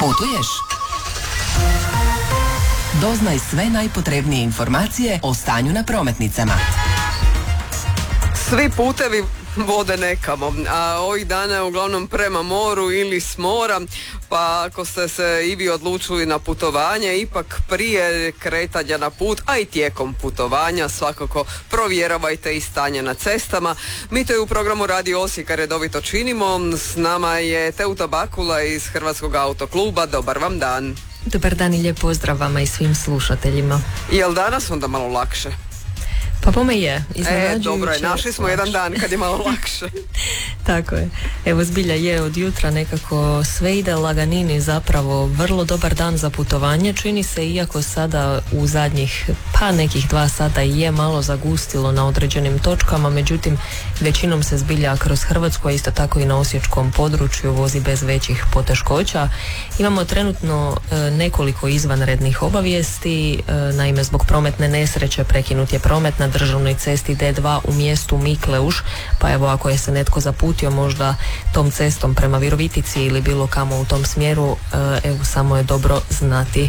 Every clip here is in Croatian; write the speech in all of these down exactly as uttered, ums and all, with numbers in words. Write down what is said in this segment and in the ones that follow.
Putuješ? Doznaj sve najpotrebnije informacije o stanju na prometnicama. Svi putevi vode nekamo, a ovih dana uglavnom prema moru ili s mora, pa ako ste se i vi odlučili na putovanje, ipak prije kretanja na put, a i tijekom putovanja svakako provjeravajte i stanje na cestama. Mi to i u programu Radio Osijeka redovito činimo. S nama je Teuta Bakula iz Hrvatskog autokluba. Dobar vam dan. Dobar dan i lijep pozdrav vama i svim slušateljima. Jel danas onda malo lakše? Pa pome je. E, dobro je, našli smo jedan dan kad je malo lakše. Tako je. Evo, zbilja je od jutra nekako sve ide laganini, zapravo vrlo dobar dan za putovanje. Čini se, iako sada u zadnjih pa nekih dva sata je malo zagustilo na određenim točkama, međutim većinom se zbilja kroz Hrvatsku, a isto tako i na osječkom području vozi bez većih poteškoća. Imamo trenutno e, nekoliko izvanrednih obavijesti, e, naime zbog prometne nesreće prekinut je promet na državnoj cesti D dva u mjestu Mikleuš, pa evo ako je se netko zaputio možda tom cestom prema Virovitici ili bilo kamo u tom smjeru, evo samo je dobro znati.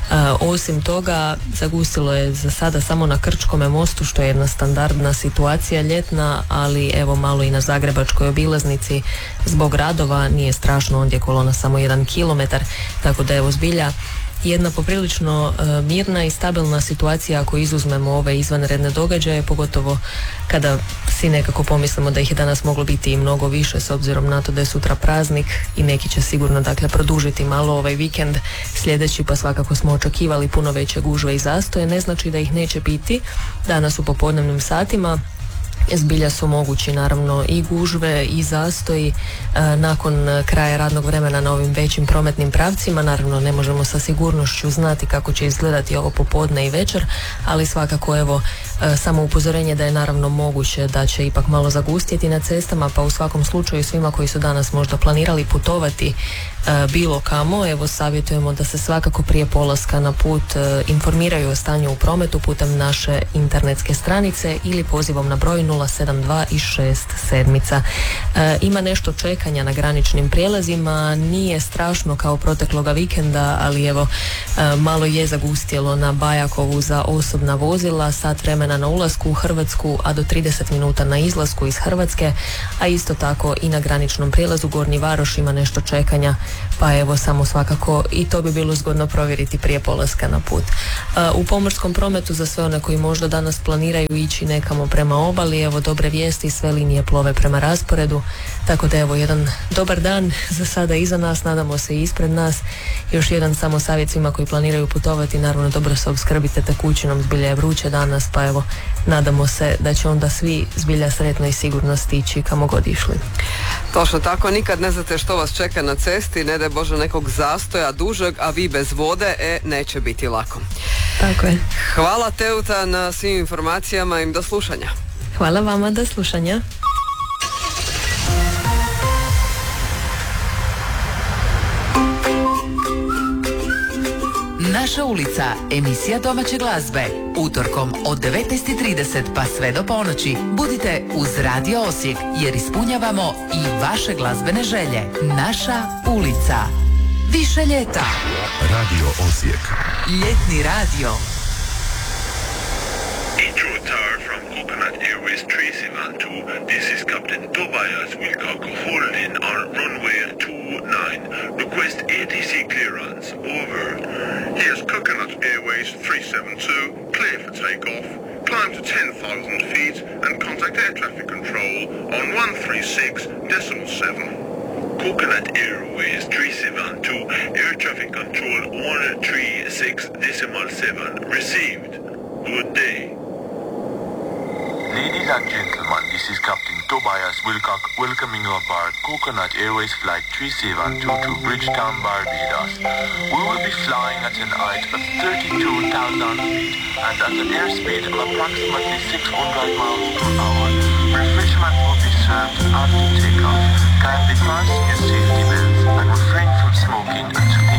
Osim toga, zagustilo je za sada samo na Krčkome mostu, što je jedna standardna situacija ljetna, ali evo malo i na Zagrebačkoj obilaznici zbog radova, nije strašno, ondje kolona samo jedan kilometar, tako da evo zbilja jedna poprilično e, mirna i stabilna situacija ako izuzmemo ove izvanredne događaje, pogotovo kada si nekako pomislimo da ih je danas moglo biti i mnogo više s obzirom na to da je sutra praznik i neki će sigurno dakle produžiti malo ovaj vikend sljedeći, pa svakako smo očekivali puno veće gužve i zastoje. Ne znači da ih neće biti danas u popodnevnim satima. Zbilja su mogući naravno i gužve i zastoji e, nakon kraja radnog vremena na ovim većim prometnim pravcima. Naravno ne možemo sa sigurnošću znati kako će izgledati ovo popodne i večer, ali svakako evo e, samo upozorenje da je naravno moguće da će ipak malo zagustiti na cestama, pa u svakom slučaju svima koji su danas možda planirali putovati e, bilo kamo, evo savjetujemo da se svakako prije polaska na put e, informiraju o stanju u prometu putem naše internetske stranice ili pozivom na broj nula sedam dva i šest sedmica. E, ima nešto čekanja na graničnim prijelazima, nije strašno kao protekloga vikenda, ali evo e, malo je zagustjelo na Bajakovu za osobna vozila, sat vremena na ulasku u Hrvatsku, a do trideset minuta na izlasku iz Hrvatske, a isto tako i na graničnom prijelazu Gornji Varoš ima nešto čekanja, pa evo samo svakako i to bi bilo zgodno provjeriti prije polaska na put. E, u pomorskom prometu za sve one koji možda danas planiraju ići nekamo prema obali, evo dobre vijesti, sve linije plove prema rasporedu, tako da evo jedan dobar dan za sada iza nas, nadamo se i ispred nas. Još jedan samo savjet svima koji planiraju putovati, naravno dobro se opskrbite tekućinom, zbilja je vruće danas, pa evo nadamo se da će onda svi zbilja sretno i sigurno stići kamo god išli. Točno tako, nikad ne znate što vas čeka na cesti, ne daj Bože nekog zastoja dužeg, a vi bez vode, e, neće biti lako. Tako je. Hvala Teuta na svim informacijama i do slušanja. Hvala vama, do slušanja. Naša ulica, emisija domaće glazbe. Utorkom od devetnaest i trideset pa sve do ponoći. Budite uz Radio Osijek jer ispunjavamo i vaše glazbene želje. Naša ulica. Više ljeta. Radio Osijek. Ljetni radio. Intro tower from Coconut Airways three seven two. This is Captain Tobias Wilcock holding on runway two nine. Request A T C clearance. Over. Here's Coconut Airways three seven two. Clear for takeoff. Climb to ten thousand feet and contact air traffic control on one three six decimal seven. Coconut Airways three seven two. Air traffic control one three six decimal seven. Received. Good day. Ladies and gentlemen, this is Captain Tobias Wilcock welcoming you aboard Coconut Airways Flight three seven two to Bridgetown, Barbados. We will be flying at an height of thirty-two thousand feet and at an airspeed of approximately six hundred miles per hour. Refreshment will be served after takeoff. Kindly fasten your safety belts and refrain from smoking until